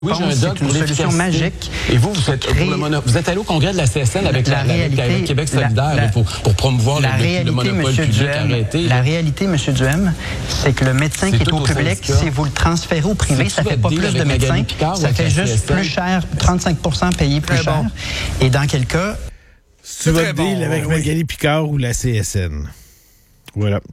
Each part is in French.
Oui, j'ai un doc c'est une solution magique. Et vous êtes allé au congrès de la CSN avec avec Québec solidaire pour promouvoir le monopole public arrêté. La réalité, M. Duhem, c'est que le médecin qui est au public, si vous le transférez au privé, ça ne fait pas plus de médecins. Ça fait juste plus cher, 35% payé plus cher. Et dans quel cas... Tu vas deal avec Magali Picard ou la CSN. Voilà.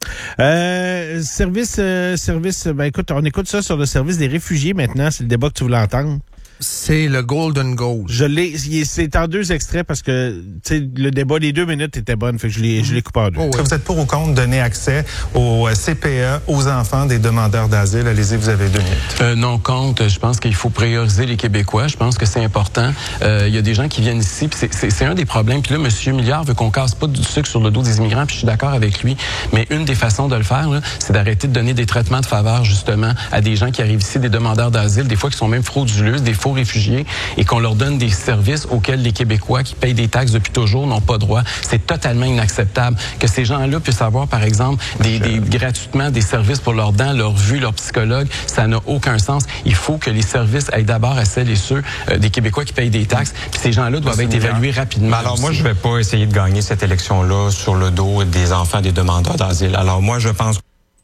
Service, ben écoute, on écoute ça sur le service des réfugiés maintenant. C'est le débat que tu voulais entendre. C'est le Golden Goal. C'est en 2 extraits parce que le débat des 2 minutes était bonne, fait que je l'ai coupé en 2. Oh, oui. Vous êtes pour ou contre donner accès au CPE aux enfants des demandeurs d'asile? Allez-y, vous avez 2 minutes. Non, contre. Je pense qu'il faut prioriser les Québécois. Je pense que c'est important. Il y a des gens qui viennent ici, puis c'est un des problèmes. Puis là, M. Milliard veut qu'on casse pas du sucre sur le dos des immigrants, puis je suis d'accord avec lui. Mais une des façons de le faire, là, c'est d'arrêter de donner des traitements de faveur, justement, à des gens qui arrivent ici, des demandeurs d'asile, des fois qui sont même frauduleux, des faux réfugiés, et qu'on leur donne des services auxquels les Québécois qui payent des taxes depuis toujours n'ont pas droit. C'est totalement inacceptable que ces gens-là puissent avoir, par exemple, gratuitement des services pour leurs dents, leur vue, leur psychologue. Ça n'a aucun sens. Il faut que les services aillent d'abord à celles et ceux des Québécois qui payent des taxes. Puis ces gens-là doivent être évalués rapidement. Mais alors moi, je vais pas essayer de gagner cette élection-là sur le dos des enfants des demandeurs d'asile. Alors moi, je pense...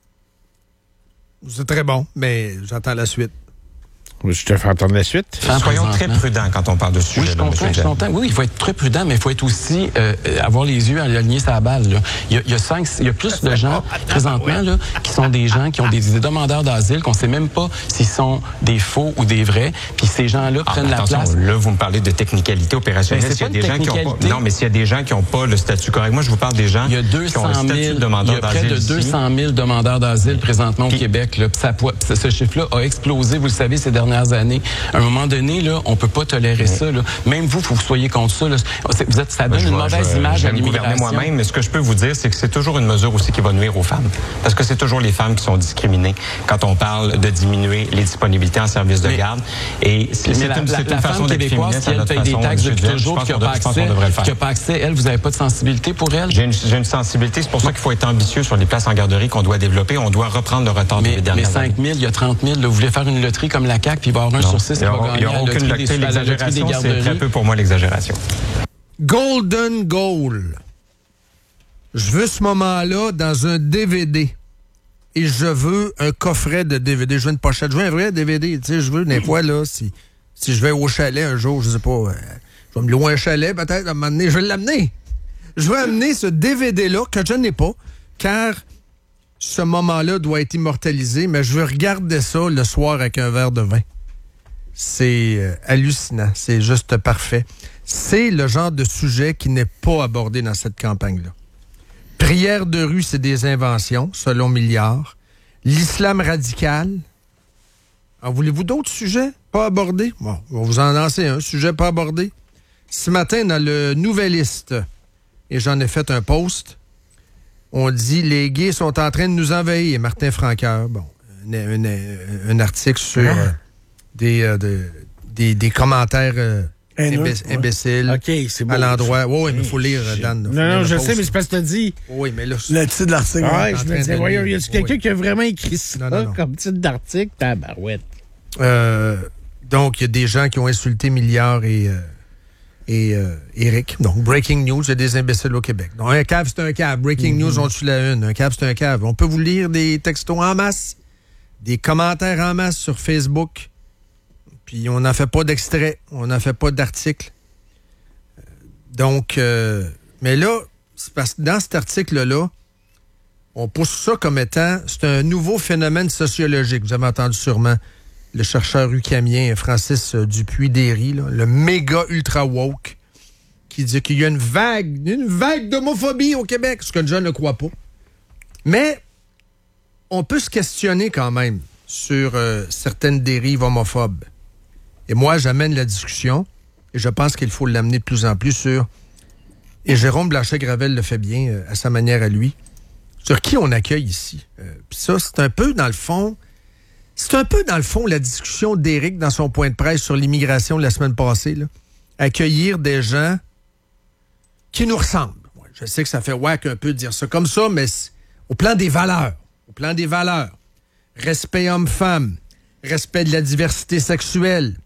C'est très bon, mais j'entends la suite. Je te fais entendre la suite. Soyons très prudents quand on parle de ce sujet. Oui, je comprends. Oui, il faut être très prudent, mais il faut être aussi avoir les yeux alignés sur la balle. Là. Il y a plus de gens présentement là, qui sont des gens qui ont des demandeurs d'asile, qu'on ne sait même pas s'ils sont des faux ou des vrais. Puis ces gens-là prennent la place. Là, vous me parlez de technicalité opérationnelle. S'il y a des gens qui ont pas, non, mais s'il y a des gens qui n'ont pas le statut correct, moi je vous parle des gens qui ont le statut de demandeur d'asile. Il y a près de 200 000 demandeurs d'asile présentement au Québec. Là. Ce chiffre-là a explosé, vous le savez, ces dernières années. À un moment donné, là, on peut pas tolérer ça. Là. Même vous, il faut que vous soyez contre ça. Là. Ça donne une mauvaise image à l'immigration. Moi-même, mais ce que je peux vous dire, c'est que c'est toujours une mesure aussi qui va nuire aux femmes. Parce que c'est toujours les femmes qui sont discriminées quand on parle de diminuer les disponibilités en service de garde. Et c'est une façon québécoise qui, elle, paye des taxes depuis toujours, qui n'a pas accès. Elle, vous n'avez pas de sensibilité pour elle? J'ai une sensibilité. C'est pour ça qu'il faut être ambitieux sur les places en garderie qu'on doit développer. On doit reprendre le retard des dernières années. Mais 5 000, il y a 30 000. Là, vous voulez faire une loterie comme la CAQ, puis il va y avoir un sur 6 qui va gagner. Il n'y aura aucune loterie. L'exagération, c'est très peu pour moi, l'exagération. Golden Goal. Je veux ce moment-là dans un DVD. Et je veux un coffret de DVD. Je veux une pochette. Je veux un vrai DVD. Tu sais, je veux des fois, là, si je vais au chalet un jour, je sais pas, je vais me louer un chalet, peut-être, à un moment donné, je vais l'amener. Je veux amener ce DVD-là, que je n'ai pas, car ce moment-là doit être immortalisé, mais je veux regarder ça le soir avec un verre de vin. C'est hallucinant. C'est juste parfait. C'est le genre de sujet qui n'est pas abordé dans cette campagne-là. Prière de rue, c'est des inventions, selon Milliard. L'islam radical. En voulez-vous d'autres sujets pas abordés? Bon, on va vous en lancer un sujet pas abordé. Ce matin, dans le Nouvelliste, et j'en ai fait un post, on dit « Les gays sont en train de nous envahir ». Martin Franqueur, bon, un article sur des commentaires imbéciles à l'endroit. Oui, mais il faut lire, Dan. Non, je sais, mais c'est parce que tu as dit. Oui, mais là... Le titre de l'article. Ah, je me disais, voyons, y a-tu quelqu'un qui a vraiment écrit ça comme titre d'article? Tabarouette. Donc, il y a des gens qui ont insulté Milliard et Éric. Donc, breaking news, il y a des imbéciles au Québec. Donc, un cave, c'est un cave. Breaking news, on tue la une. Un cave, c'est un cave. On peut vous lire des textos en masse, des commentaires en masse sur Facebook. Puis on n'en fait pas d'extrait, on n'en fait pas d'article. Donc, mais là, c'est parce que dans cet article-là, on pousse ça comme étant, c'est un nouveau phénomène sociologique. Vous avez entendu sûrement le chercheur ucamien Francis Dupuis-Derry, là, le méga ultra woke, qui dit qu'il y a une vague d'homophobie au Québec, ce que John ne croit pas. Mais on peut se questionner quand même sur certaines dérives homophobes. Et moi, j'amène la discussion, et je pense qu'il faut l'amener de plus en plus sur, et Jérôme Blanchet-Gravel le fait bien à sa manière à lui, sur qui on accueille ici. Puis ça, c'est un peu dans le fond la discussion d'Éric dans son point de presse sur l'immigration de la semaine passée. Là. Accueillir des gens qui nous ressemblent. Ouais, je sais que ça fait whack un peu de dire ça comme ça, mais au plan des valeurs. Respect homme-femme, respect de la diversité sexuelle,